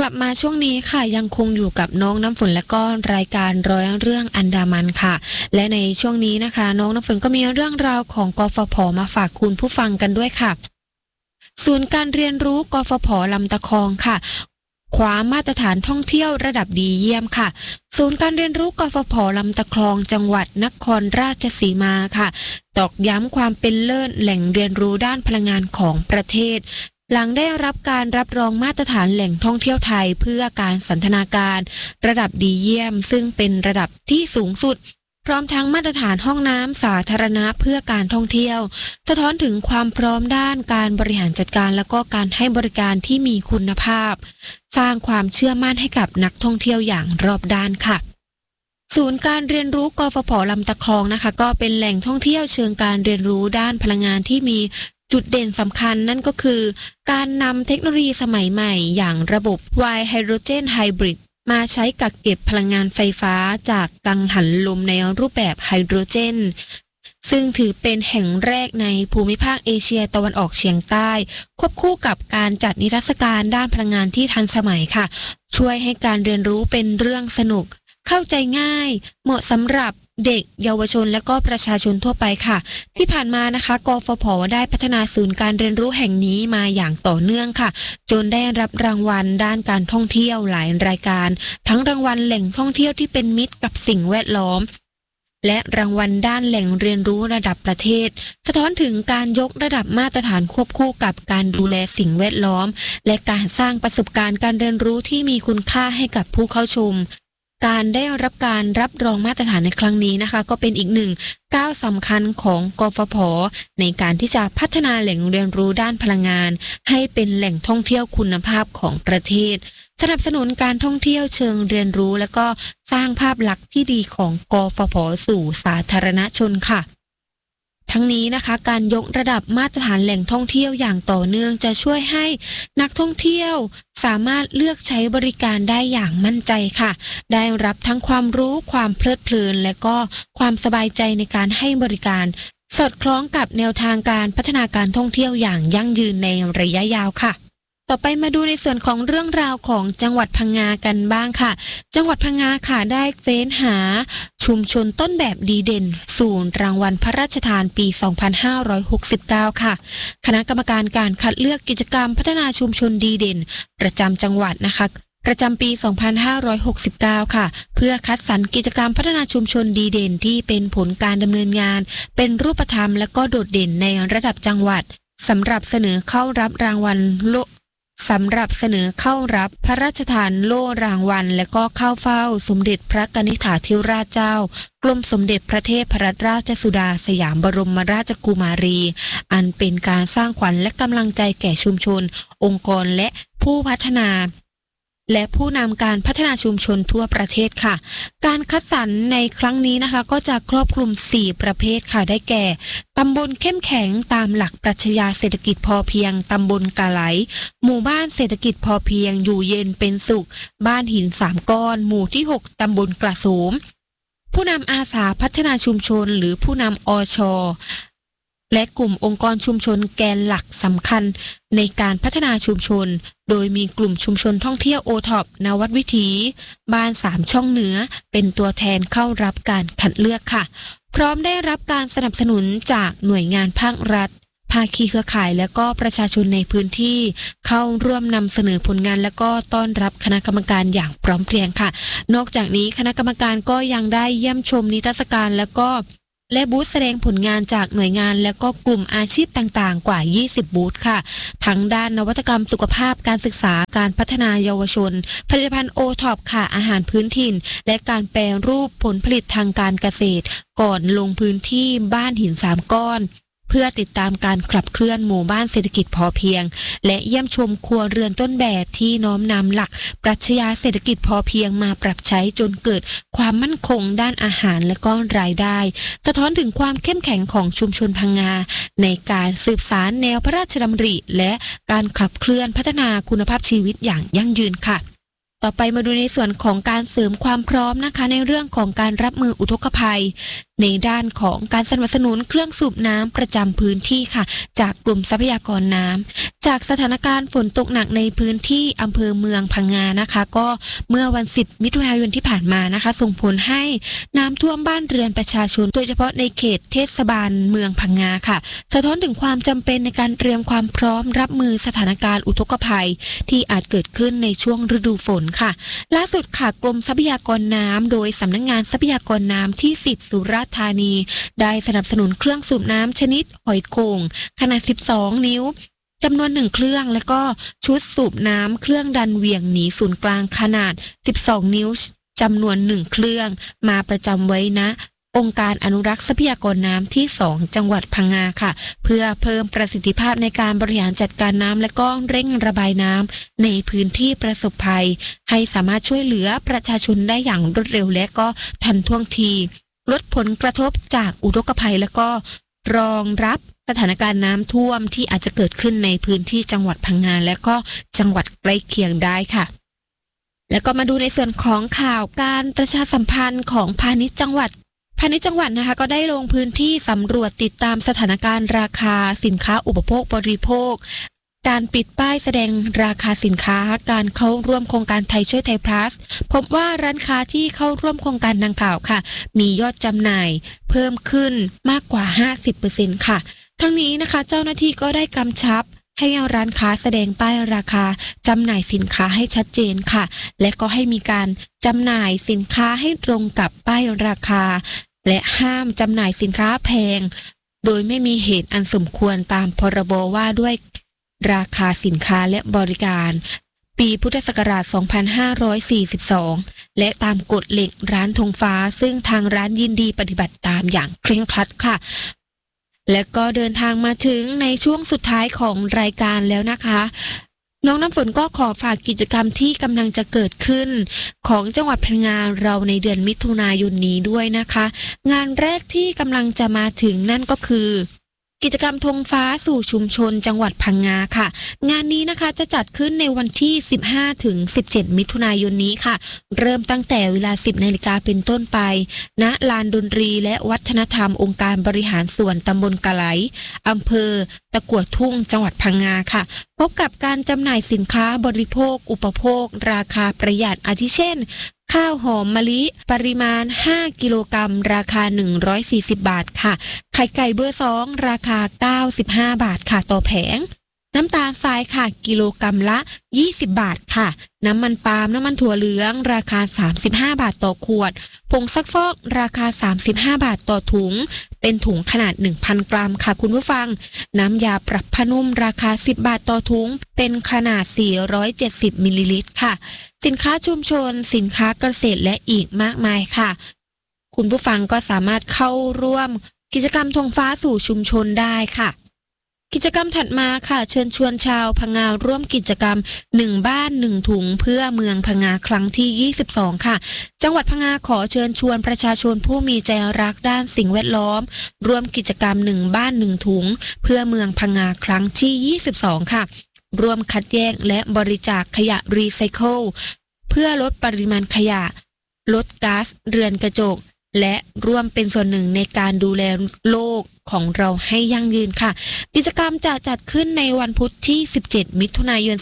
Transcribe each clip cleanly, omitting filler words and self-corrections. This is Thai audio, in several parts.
ลับมาช่วงนี้ค่ะยังคงอยู่กับน้องน้ำฝนและก็รายการร้อยเรื่องอันดามันค่ะและในช่วงนี้นะคะน้องน้ำฝนก็มีเรื่องราวของกฟผ.มาฝากคุณผู้ฟังกันด้วยค่ะศูนย์การเรียนรู้กฟผ.ลำตะคองค่ะคว้ามาตรฐานท่องเที่ยวระดับดีเยี่ยมค่ะศูนย์การเรียนรู้กฟผ.ลำตะคองจังหวัดนครราชสีมาค่ะตอกย้ำความเป็นเลิศแหล่งเรียนรู้ด้านพลังงานของประเทศหลังได้รับการรับรองมาตรฐานแหล่งท่องเที่ยวไทยเพื่อการสันทนาการระดับดีเยี่ยมซึ่งเป็นระดับที่สูงสุดพร้อมทั้งมาตรฐานห้องน้ำสาธารณะเพื่อการท่องเที่ยวสะท้อนถึงความพร้อมด้านการบริหารจัดการและก็การให้บริการที่มีคุณภาพสร้างความเชื่อมั่นให้กับนักท่องเที่ยวอย่างรอบด้านค่ะศูนย์การเรียนรู้กฟผ.ลำตะคองนะคะก็เป็นแหล่งท่องเที่ยวเชิงการเรียนรู้ด้านพลังงานที่มีจุดเด่นสำคัญนั่นก็คือการนำเทคโนโลยีสมัยใหม่อย่างระบบ Wide Hydrogen Hybrid มาใช้กักเก็บพลังงานไฟฟ้าจากกังหันลมในรูปแบบไฮโดรเจนซึ่งถือเป็นแห่งแรกในภูมิภาคเอเชียตะวันออกเฉียงใต้ควบคู่กับการจัดนิทรรศการด้านพลังงานที่ทันสมัยค่ะช่วยให้การเรียนรู้เป็นเรื่องสนุกเข้าใจง่ายเหมาะสำหรับเด็กเยาวชนและก็ประชาชนทั่วไปค่ะที่ผ่านมานะคะกฟผ.ได้พัฒนาศูนย์การเรียนรู้แห่งนี้มาอย่างต่อเนื่องค่ะจนได้รับรางวัลด้านการท่องเที่ยวหลายรายการทั้งรางวัลแหล่งท่องเที่ยวที่เป็นมิตรกับสิ่งแวดล้อมและรางวัลด้านแหล่งเรียนรู้ระดับประเทศสะท้อนถึงการยกระดับมาตรฐานควบคู่กับการดูแลสิ่งแวดล้อมและการสร้างประสบการณ์การเรียนรู้ที่มีคุณค่าให้กับผู้เข้าชมการได้รับการรับรองมาตรฐานในครั้งนี้นะคะก็เป็นอีกหนึ่งก้าวสำคัญของกฟผ.ในการที่จะพัฒนาแหล่งเรียนรู้ด้านพลังงานให้เป็นแหล่งท่องเที่ยวคุณภาพของประเทศสนับสนุนการท่องเที่ยวเชิงเรียนรู้และก็สร้างภาพลักษณ์ที่ดีของกฟผ.สู่สาธารณชนค่ะทั้งนี้นะคะการยกระดับมาตรฐานแหล่งท่องเที่ยวอย่างต่อเนื่องจะช่วยให้นักท่องเที่ยวสามารถเลือกใช้บริการได้อย่างมั่นใจค่ะได้รับทั้งความรู้ความเพลิดเพลินและก็ความสบายใจในการให้บริการสอดคล้องกับแนวทางการพัฒนาการท่องเที่ยวอย่างยั่งยืนในระยะยาวค่ะต่อไปมาดูในส่วนของเรื่องราวของจังหวัดพังงากันบ้างค่ะจังหวัดพังงาค่ะได้เฟ้นหาชุมชนต้นแบบดีเด่นศูนย์รางวัลพระราชทานปี 2569 ค่ะคณะกรรมการการคัดเลือกกิจกรรมพัฒนาชุมชนดีเด่นประจำจังหวัดนะคะประจำปี 2569 ค่ะเพื่อคัดสรรกิจกรรมพัฒนาชุมชนดีเด่นที่เป็นผลการดำเนินงานเป็นรูปธรรมและก็โดดเด่นในระดับจังหวัดสำหรับเสนอเข้ารับรางวัลพระราชทานโล่รางวัลและก็เข้าเฝ้าสมเด็จพระกนิษฐาธิราชเจ้ากรมสมเด็จพระเทพรัตนราชสุดาสยามบรมราชกุมารีอันเป็นการสร้างขวัญและกำลังใจแก่ชุมชนองค์กรและผู้พัฒนาและผู้นำการพัฒนาชุมชนทั่วประเทศค่ะการคัดสรรในครั้งนี้นะคะก็จะครอบคลุม4ประเภทค่ะได้แก่ตำบลเข้มแข็งตามหลักปรัชญาเศรษฐกิจพอเพียงตำบลกะไหลหมู่บ้านเศรษฐกิจพอเพียงอยู่เย็นเป็นสุขบ้านหิน3ก้อนหมู่ที่6ตำบลกระโสมผู้นำอาสาพัฒนาชุมชนหรือผู้นำอช.และกลุ่มองค์กรชุมชนแกนหลักสำคัญในการพัฒนาชุมชนโดยมีกลุ่มชุมชนท่องเที่ยวโอท็อปนวัดวิถีบ้าน3ช่องเหนือเป็นตัวแทนเข้ารับการคัดเลือกค่ะพร้อมได้รับการสนับสนุนจากหน่วยงานภาครัฐภาคีเครือข่ายและก็ประชาชนในพื้นที่เข้าร่วมนำเสนอผลงานและก็ต้อนรับคณะกรรมการอย่างพร้อมเพรียงค่ะนอกจากนี้คณะกรรมการก็ยังได้เยี่ยมชมนิทรรศการและบูธแสดงผลงานจากหน่วยงานและก็กลุ่มอาชีพต่างๆกว่า20บูธค่ะทั้งด้านนวัตกรรมสุขภาพการศึกษาการพัฒนาเยาวชนผลิตภัณฑ์โอท็อปค่ะอาหารพื้นถิ่นและการแปรรูปผลผลิตทางการเกษตรก่อนลงพื้นที่บ้านหิน3ก้อนเพื่อติดตามการขับเคลื่อนหมู่บ้านเศรษฐกิจพอเพียงและเยี่ยมชมครัวเรือนต้นแบบที่น้อมนำหลักปรัชญาเศรษฐกิจพอเพียงมาปรับใช้จนเกิดความมั่นคงด้านอาหารและก็รายได้สะท้อนถึงความเข้มแข็งของชุมชนพังงาในการสืบสานแนวพระราชดำริและการขับเคลื่อนพัฒนาคุณภาพชีวิตอย่างยั่งยืนค่ะต่อไปมาดูในส่วนของการเสริมความพร้อมนะคะในเรื่องของการรับมืออุทกภัยในด้านของการสนับสนุนเครื่องสูบน้ำประจำพื้นที่ค่ะจากกลุ่มทรัพยากรน้ำจากสถานการณ์ฝนตกหนักในพื้นที่อำเภอเมืองพังงานะคะก็เมื่อวัน10มิถุนายนที่ผ่านมานะคะส่งผลให้น้ำท่วมบ้านเรือนประชาชนโดยเฉพาะในเขตเทศบาลเมืองพังงาค่ะสะท้อนถึงความจำเป็นในการเตรียมความพร้อมรับมือสถานการณ์อุทกภัยที่อาจเกิดขึ้นในช่วงฤดูฝนค่ะล่าสุดค่ะกรมทรัพยากรน้ำโดยสำนักงานทรัพยากรน้ำที่10สุราษฎร์ธานีได้สนับสนุนเครื่องสูบน้ำชนิดหอยโข่งขนาด12นิ้วจำนวน1เครื่องและก็ชุดสูบน้ำเครื่องดันเหวี่ยงหนีศูนย์กลางขนาด12นิ้วจำนวน1เครื่องมาประจำไว้นะองค์การอนุรักษ์ทรัพยากรน้ำที่2จังหวัดพังงาค่ะเพื่อเพิ่มประสิทธิภาพในการบริหารจัดการน้ำและก็เร่งระบายน้ำในพื้นที่ประสบภัยให้สามารถช่วยเหลือประชาชนได้อย่างรวดเร็วและก็ทันท่วงทีลดผลกระทบจากอุทกภัยและก็รองรับสถานการณ์น้ำท่วมที่อาจจะเกิดขึ้นในพื้นที่จังหวัดพังงาและก็จังหวัดใกล้เคียงได้ค่ะแล้วก็มาดูในส่วนของข่าวการประชาสัมพันธ์ของพาณิชย์จังหวัดนะคะก็ได้ลงพื้นที่สำรวจติดตามสถานการณ์ราคาสินค้าอุปโภคบริโภคการปิดป้ายแสดงราคาสินค้าการเข้าร่วมโครงการไทยช่วยไทยพลัสพบว่าร้านค้าที่เข้าร่วมโครงการดังกล่าวค่ะมียอดจำหน่ายเพิ่มขึ้นมากกว่า 50% ค่ะทั้งนี้นะคะเจ้าหน้าที่ก็ได้กำชับให้ร้านค้าแสดงป้ายราคาจำหน่ายสินค้าให้ชัดเจนค่ะและก็ให้มีการจำหน่ายสินค้าให้ตรงกับป้ายราคาและห้ามจำหน่ายสินค้าแพงโดยไม่มีเหตุอันสมควรตามพรบว่าด้วยราคาสินค้าและบริการปีพุทธศักราช 2542 และตามกฎเหล็กร้านธงฟ้าซึ่งทางร้านยินดีปฏิบัติตามอย่างเคร่งครัดค่ะและก็เดินทางมาถึงในช่วงสุดท้ายของรายการแล้วนะคะน้องน้ำฝนก็ขอฝากกิจกรรมที่กำลังจะเกิดขึ้นของจังหวัดพังงาเราในเดือนมิถุนายนนี้ด้วยนะคะงานแรกที่กำลังจะมาถึงนั่นก็คือกิจกรรมธงฟ้าสู่ชุมชนจังหวัดพังงาค่ะงานนี้นะคะจะจัดขึ้นในวันที่15ถึง17มิถุนายนนี้ค่ะเริ่มตั้งแต่เวลา 10 นาฬิกาเป็นต้นไปณลานดนตรีและวัฒนธรรมองค์การบริหารส่วนตำบลกะไหลอำเภอตะกั่วทุ่งจังหวัดพังงาค่ะพบกับการจำหน่ายสินค้าบริโภคอุปโภคราคาประหยัดอาทิเช่นข้าวหอมมะลิปริมาณ5กิโลกรัมราคา140บาทค่ะไข่ไก่เบอร์2ราคา95บาทค่ะต่อแผงน้ำตาลทรายค่ะกิโลกรัมละ20บาทค่ะน้ำมันปาล์มน้ำมันถั่วเหลืองราคา35บาทต่อขวดผงซักฟอกราคา35บาทต่อถุงเป็นถุงขนาด 1,000 กรัมค่ะคุณผู้ฟังน้ำยาปรับผ้านุ่มราคา10บาทต่อถุงเป็นขนาด470มิลลิลิตรค่ะสินค้าชุมชนสินค้าเกษตรและอีกมากมายค่ะคุณผู้ฟังก็สามารถเข้าร่วมกิจกรรมธงฟ้าสู่ชุมชนได้ค่ะกิจกรรมถัดมาค่ะเชิญชวนชาวพังงาร่วมกิจกรรม1บ้าน1ถุงเพื่อเมืองพังงาครั้งที่22ค่ะจังหวัดพังงาขอเชิญชวนประชาชนผู้มีใจรักด้านสิ่งแวดล้อมร่วมกิจกรรม1บ้าน1ถุงเพื่อเมืองพังงาครั้งที่22ค่ะร่วมคัดแยกและบริจาคขยะรีไซเคิลเพื่อลดปริมาณขยะลดก๊าซเรือนกระจกและร่วมเป็นส่วนหนึ่งในการดูแลโลกของเราให้ยั่งยืนค่ะกิจกรรมจะจัดขึ้นในวันพุธที่17มิถุนายน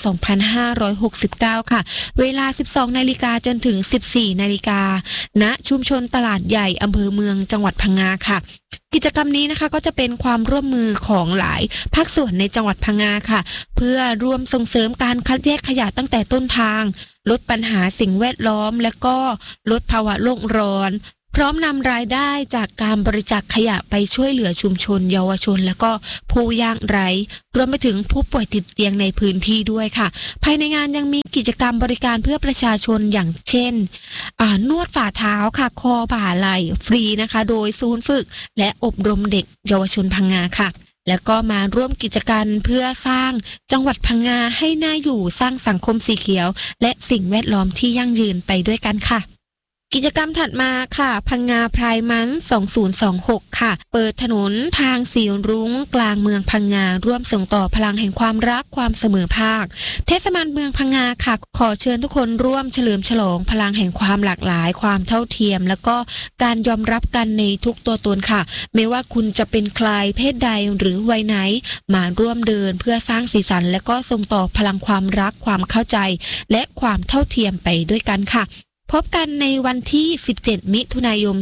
2569ค่ะเวลา 12 นาฬิกาจนถึง 14 นาฬิกาณชุมชนตลาดใหญ่อำเภอเมืองจังหวัดพังงาค่ะกิจกรรมนี้นะคะก็จะเป็นความร่วมมือของหลายภาคส่วนในจังหวัดพังงาค่ะเพื่อร่วมส่งเสริมการคัดแยกขยะตั้งแต่ต้นทางลดปัญหาสิ่งแวดล้อมและก็ลดภาวะโลกร้อนพร้อมนำรายได้จากการบริจาคขยะไปช่วยเหลือชุมชนเยาวชนและก็ผู้ยากไร้รวมไปถึงผู้ป่วยติดเตียงในพื้นที่ด้วยค่ะภายในงานยังมีกิจกรรมบริการเพื่อประชาชนอย่างเช่นนวดฝ่าเท้าค่ะคอบ่าไหล่ฟรีนะคะโดยศูนย์ฝึกและอบรมเด็กเยาวชนพังงาค่ะแล้วก็มาร่วมกิจกรรมเพื่อสร้างจังหวัดพังงาให้น่าอยู่สร้างสังคมสีเขียวและสิ่งแวดล้อมที่ยั่งยืนไปด้วยกันค่ะกิจกรรมถัดมาค่ะพังงาไพร์มัน2026ค่ะเปิดถนนทางสีรุ้งกลางเมืองพังงาร่วมส่งต่อพลังแห่งความรักความเสมอภาคเทศบาลเมืองพังงาค่ะขอเชิญทุกคนร่วมเฉลิมฉลองพลังแห่งความหลากหลายความเท่าเทียมแล้วก็การยอมรับกันในทุกตัวตนค่ะไม่ว่าคุณจะเป็นใครเพศใดหรือวัยไหนมาร่วมเดินเพื่อสร้างสีสันและก็ส่งต่อพลังความรักความเข้าใจและความเท่าเทียมไปด้วยกันค่ะพบกันในวันที่17มิถุนายน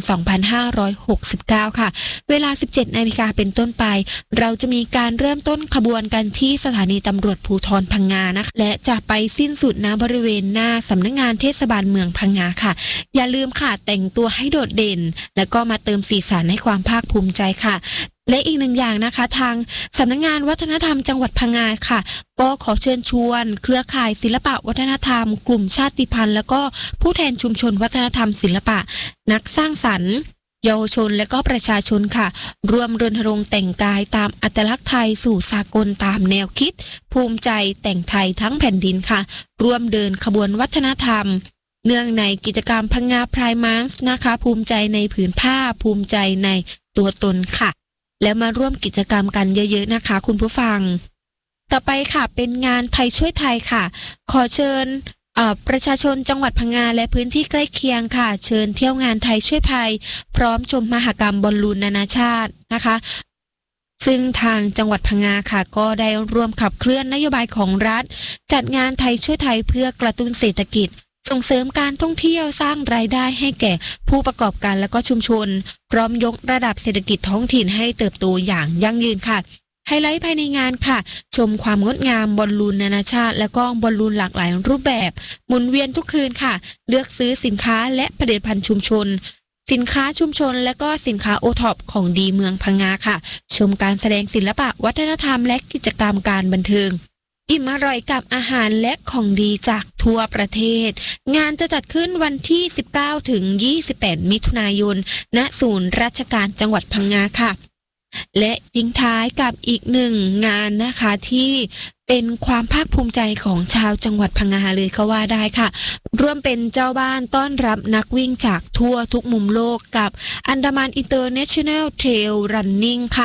2569ค่ะเวลา 17 นาฬิกาเป็นต้นไปเราจะมีการเริ่มต้นขบวนกันที่สถานีตำรวจภูธรพังงานะคะและจะไปสิ้นสุดณบริเวณหน้าสำนักงานเทศบาลเมืองพังงาค่ะอย่าลืมค่ะแต่งตัวให้โดดเด่นแล้วก็มาเติมสีสันให้ความภาคภูมิใจค่ะและอีกหนึ่งอย่างนะคะทางสำนักงานวัฒนธรรมจังหวัดพังงาค่ะก็ขอเชิญชวนเครือข่ายศิลปะวัฒนธรรมกลุ่มชาติพันธุ์แล้วก็ผู้แทนชุมชนวัฒนธรรมศิลปะนักสร้างสรรค์เยาวชนและก็ประชาชนค่ะร่วมรณรงค์แต่งกายตามอัตลักษณ์ไทยสู่สากลตามแนวคิดภูมิใจแต่งไทยทั้งแผ่นดินค่ะร่วมเดินขบวนวัฒนธรรมเนื่องในกิจกรรมพังงาไพร์มันส์นะคะภูมิใจในผืนผ้าภูมิใจในตัวตนค่ะแล้วมาร่วมกิจกรรมกันเยอะๆนะคะคุณผู้ฟังต่อไปค่ะเป็นงานไทยช่วยไทยค่ะขอเชิญประชาชนจังหวัดพังงาและพื้นที่ใกล้เคียงค่ะเชิญเที่ยวงานไทยช่วยไทยพร้อมชมมหกรรมบอลลูนนานาชาตินะคะซึ่งทางจังหวัดพังงาค่ะก็ได้ร่วมขับเคลื่อนนโยบายของรัฐจัดงานไทยช่วยไทยเพื่อกระตุ้นเศรษฐกิจส่งเสริมการท่องเที่ยวสร้างรายได้ให้แก่ผู้ประกอบการและก็ชุมชนพร้อมยกระดับเศรษฐกิจท้องถิ่นให้เติบโตอย่างยั่งยืนค่ะไฮไลท์ภายในงานค่ะชมความงดงามบอลลูนนานาชาติและก็บอลลูนหลากหลายรูปแบบหมุนเวียนทุกคืนค่ะเลือกซื้อสินค้าและผลิตภัณฑ์ชุมชนสินค้าชุมชนและก็สินค้าโอท็อปของดีเมืองพังงาค่ะชมการแสดงศิลปะวัฒนธรรมและกิจกรรมการบันเทิงอิ่มอร่อยกับอาหารและของดีจากทั่วประเทศงานจะจัดขึ้นวันที่19ถึง28มิถุนายนณศูนย์ราชการจังหวัดพังงาค่ะและทิ้งท้ายกับอีกหนึ่งงานนะคะที่เป็นความภาคภูมิใจของชาวจังหวัดพังงาเลยก็ว่าได้ค่ะร่วมเป็นเจ้าบ้านต้อนรับนักวิ่งจากทั่วทุกมุมโลกกับอันดามันอินเตอร์เนชั่นแนลเทรลรันนิ่งค่ะ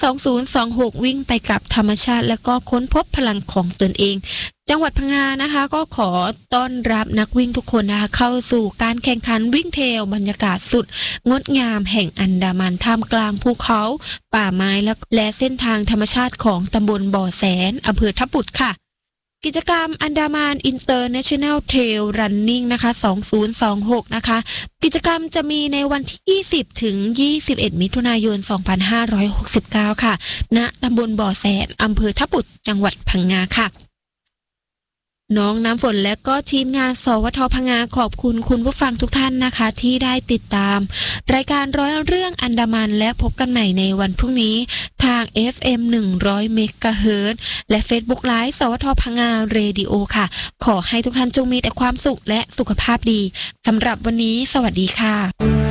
2026วิ่งไปกับธรรมชาติและก็ค้นพบพลังของตนเองจังหวัดพังงานะคะก็ขอต้อนรับนักวิ่งทุกคนนะคะเข้าสู่การแข่งขันวิ่งเทรลบรรยากาศสุดงดงามแห่งอันดามันท่ามกลางภูเขาป่าไม้และเส้นทางธรรมชาติของตำบลบ่อแสนอำเภอทับบุตรค่ะกิจกรรมอันดามันอินเตอร์เนชั่นแนลเทรลรันนิ่งนะคะ2026นะคะกิจกรรมจะมีในวันที่20ถึง21มิถุนายน2569ค่ะณตำบลบ่อแสนอำเภอทับบุตรจังหวัดพังงาค่ะน้องน้ำฝนและก็ทีมงานสวทพังงาขอบคุณคุณผู้ฟังทุกท่านนะคะที่ได้ติดตามรายการร้อยเรื่องอันดามันและพบกันใหม่ในวันพรุ่งนี้ทาง FM 100 เมกะเฮิรตซ์และ Facebook Live สวทพังงาเรดิโอค่ะขอให้ทุกท่านจงมีแต่ความสุขและสุขภาพดีสำหรับวันนี้สวัสดีค่ะ